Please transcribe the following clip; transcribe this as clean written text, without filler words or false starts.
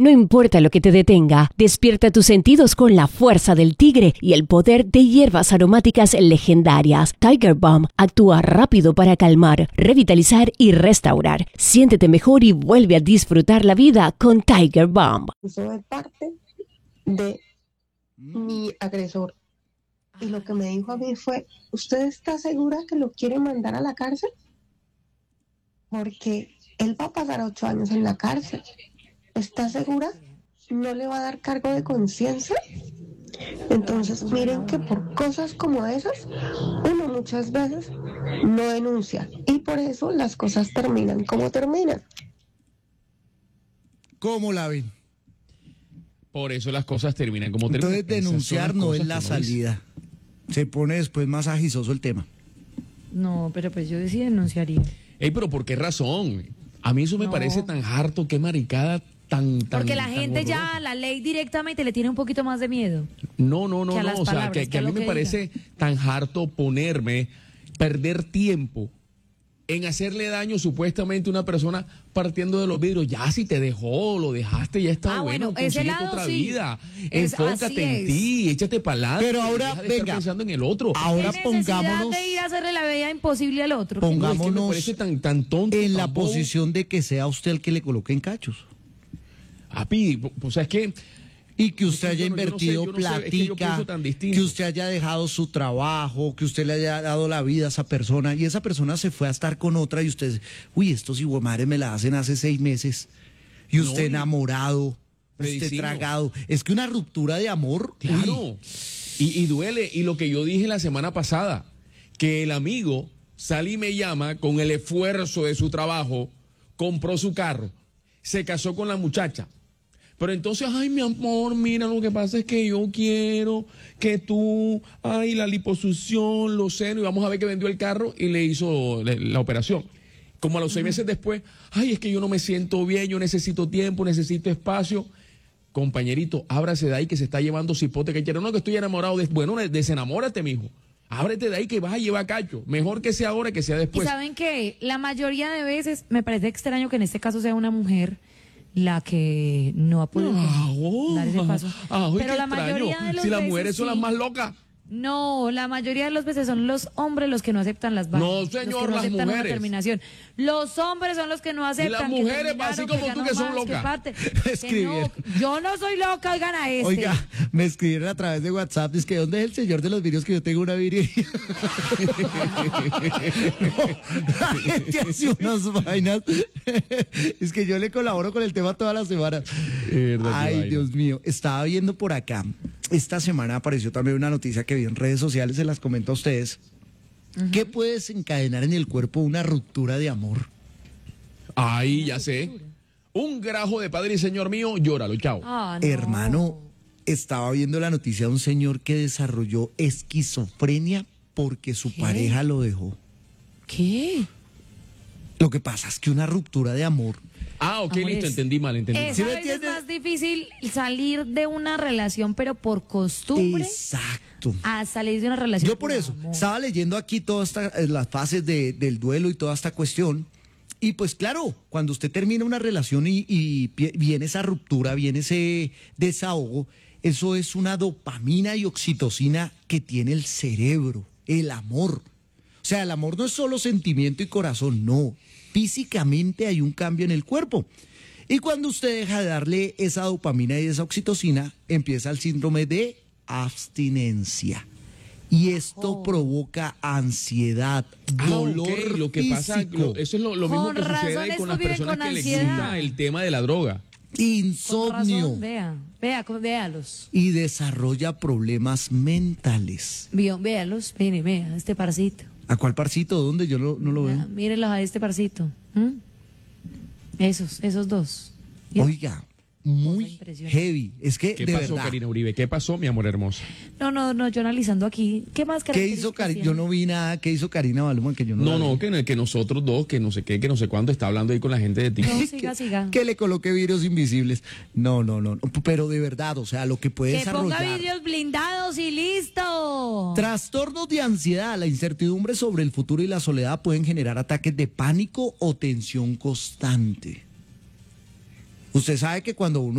No importa lo que te detenga, despierta tus sentidos con la fuerza del tigre y el poder de hierbas aromáticas legendarias. Tiger Balm actúa rápido para calmar, revitalizar y restaurar. Siéntete mejor y vuelve a disfrutar la vida con Tiger Balm. Eso es parte de mi agresor. Y lo que me dijo a mí fue, ¿usted está segura que lo quiere mandar a la cárcel? Porque él va a pasar 8 años en la cárcel. ¿Está segura? ¿No le va a dar cargo de conciencia? Entonces, miren que por cosas como esas, uno muchas veces no denuncia. Y por eso las cosas terminan como terminan. ¿Cómo la ven? Por eso las cosas terminan como terminan. Entonces denunciar no es la salida. Se pone después más agisoso el tema. No, pero pues yo sí denunciaría. Ey, pero ¿por qué razón? A mí eso me parece tan harto, qué maricada tan porque la tan gente ya, la ley directamente le tiene un poquito más de miedo. No, o sea, que a mí me parece tan harto perder tiempo en hacerle daño supuestamente a una persona partiendo de los vidrios. Ya si te dejó, lo dejaste, ya está bueno, ese consíguete lado otra sí. vida. Enfócate en ti, échate para adelante. Pero ahora, deja de estar pensando en el otro. Ahora ¿Qué pongámonos necesidad de ir a hacerle la vida imposible al otro? No, es que me parece tan tonto. en la posición de que sea usted el que le coloque en cachos. Papi, pues es que... Y que usted haya invertido yo no sé, es que yo platica, pienso tan distinto. que usted haya dejado su trabajo, que usted le haya dado la vida a esa persona y esa persona se fue a estar con otra y usted, uy, estos madres me la hacen hace 6 meses y usted enamorado, usted tragado. Es que una ruptura de amor, claro, y duele. Y lo que yo dije la semana pasada, que el amigo sale y me llama con el esfuerzo de su trabajo, compró su carro, se casó con la muchacha. Pero entonces, ay, mi amor, mira, lo que pasa es que yo quiero que tú, ay, la liposucción, los senos, y vamos a ver que vendió el carro y le hizo la operación. Como a los 6 meses después, ay, es que yo no me siento bien, yo necesito tiempo, necesito espacio. Compañerito, ábrase de ahí que se está llevando cipote que quiere. No, que estoy enamorado de... Bueno, desenamórate, mijo. Ábrete de ahí que vas a llevar cacho. Mejor que sea ahora que sea después. Y saben que la mayoría de veces, me parece extraño que en este caso sea una mujer la que no ha podido dar ese paso. Pero la mayoría de los las mujeres son las más locas. No, la mayoría de las veces son los hombres los que no aceptan las bajas. No, señor, los que no las aceptan mujeres. Una terminación. Los hombres son los que no aceptan. Y las mujeres, así como tú, que son locas. Yo no soy loca, oigan a este. Oiga, me escribieron a través de WhatsApp, es que ¿dónde es el señor de los vídeos que yo tengo una virgen? La gente hace unas vainas. Es que yo le colaboro con el tema todas las semanas. Ay, Dios mío. Estaba viendo por acá. Esta semana apareció también una noticia que vi en redes sociales, se las comento a ustedes. ¿Qué puede desencadenar en el cuerpo una ruptura de amor? Ay, ya sé. Un grajo de padre y señor mío, llóralo, chao. No. Hermano, estaba viendo la noticia de un señor que desarrolló esquizofrenia porque su pareja lo dejó. ¿Qué? Lo que pasa es que una ruptura de amor... Ok, listo, entendí mal, entendí mal. ¿Sí es más difícil salir de una relación, pero por costumbre? Exacto. A salir de una relación. Yo por eso, estaba leyendo aquí todas las fases del duelo y toda esta cuestión. Y pues claro, cuando usted termina una relación y viene esa ruptura, viene ese desahogo, eso es una dopamina y oxitocina que tiene el cerebro, el amor. O sea, el amor no es solo sentimiento y corazón, no. Físicamente hay un cambio en el cuerpo. Y cuando usted deja de darle esa dopamina y esa oxitocina, empieza el síndrome de abstinencia. Y esto provoca ansiedad, dolor Lo que pasa, físico. eso es lo mismo que sucede con las personas que les gusta el tema de la droga. Insomnio. Véalos. Y desarrolla problemas mentales. Véalos, vea, este parcito. ¿A cuál parcito? ¿Dónde? Yo no lo veo. Mírenlos a este parcito. Esos dos. Oiga, muy heavy. Es que, ¿Qué de pasó, verdad. Karina Uribe? ¿Qué pasó, mi amor hermoso? No, yo analizando aquí. ¿Qué más ¿Qué hizo Karina? Yo no vi nada. ¿Qué hizo Karina Baluma? Que yo no que nosotros dos, que no sé qué, que no sé cuánto, está hablando ahí con la gente de TikTok. No, siga. Que le coloque vidrios invisibles. No. Pero de verdad, o sea, lo que puede desarrollar. Que ponga vidrios blindados y listo. Trastornos de ansiedad, la incertidumbre sobre el futuro y la soledad pueden generar ataques de pánico o tensión constante. Usted sabe que cuando uno